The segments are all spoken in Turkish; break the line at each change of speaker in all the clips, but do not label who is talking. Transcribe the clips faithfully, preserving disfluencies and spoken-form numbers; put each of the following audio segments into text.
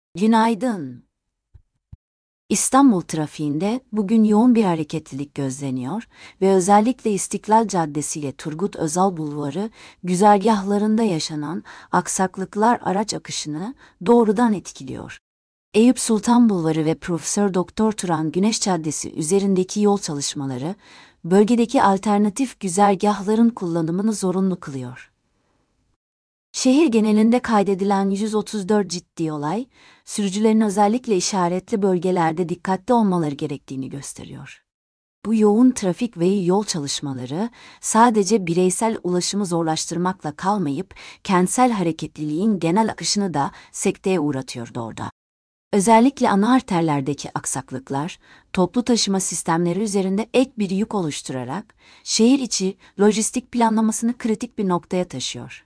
Günaydın. İstanbul trafiğinde bugün yoğun bir hareketlilik gözleniyor ve özellikle İstiklal Caddesi ile Turgut Özal Bulvarı güzergahlarında yaşanan aksaklıklar araç akışını doğrudan etkiliyor. Eyüp Sultan Bulvarı ve Profesör Doktor Turan Güneş Caddesi üzerindeki yol çalışmaları, bölgedeki alternatif güzergahların kullanımını zorunlu kılıyor. Şehir genelinde kaydedilen yüz otuz dört ciddi olay, sürücülerin özellikle işaretli bölgelerde dikkatli olmaları gerektiğini gösteriyor. Bu yoğun trafik ve yol çalışmaları sadece bireysel ulaşımı zorlaştırmakla kalmayıp kentsel hareketliliğin genel akışını da sekteye uğratıyordu orada. Özellikle ana arterlerdeki aksaklıklar, toplu taşıma sistemleri üzerinde ek bir yük oluşturarak şehir içi lojistik planlamasını kritik bir noktaya taşıyor.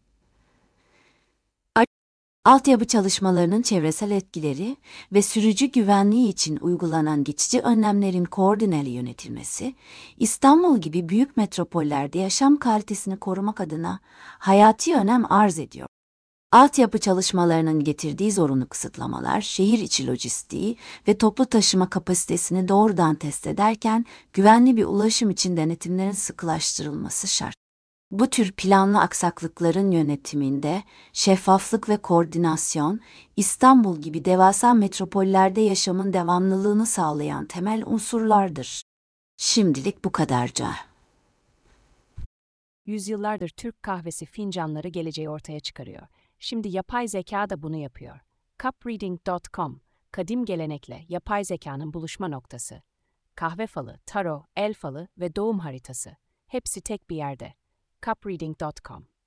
Altyapı çalışmalarının çevresel etkileri ve sürücü güvenliği için uygulanan geçici önlemlerin koordineli yönetilmesi, İstanbul gibi büyük metropollerde yaşam kalitesini korumak adına hayati önem arz ediyor. Altyapı çalışmalarının getirdiği zorunlu kısıtlamalar, şehir içi lojistiği ve toplu taşıma kapasitesini doğrudan test ederken, güvenli bir ulaşım için denetimlerin sıkılaştırılması şart. Bu tür planlı aksaklıkların yönetiminde şeffaflık ve koordinasyon, İstanbul gibi devasa metropollerde yaşamın devamlılığını sağlayan temel unsurlardır. Şimdilik bu kadarca.
Yüzyıllardır Türk kahvesi fincanları geleceği ortaya çıkarıyor. Şimdi yapay zeka da bunu yapıyor. cup reading nokta com, kadim gelenekle yapay zekanın buluşma noktası. Kahve falı, taro, el falı ve doğum haritası. Hepsi tek bir yerde. cup reading nokta com